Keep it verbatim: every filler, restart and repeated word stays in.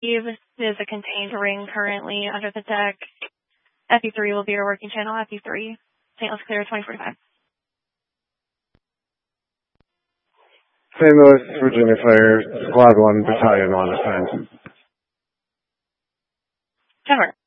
There's a contained ring currently under the deck. F E three will be your working channel. F E three. Saint Louis clear twenty forty-five. Saint Louis, Virginia Fire, Squad one, Battalion one assigned. Ten